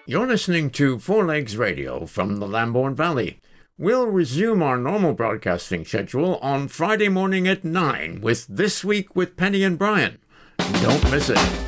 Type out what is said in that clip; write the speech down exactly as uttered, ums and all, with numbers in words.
You're listening to Four Legs Radio from the Lambourne Valley. We'll resume our normal broadcasting schedule on Friday morning at nine with This Week with Penny and Brian. Don't miss it.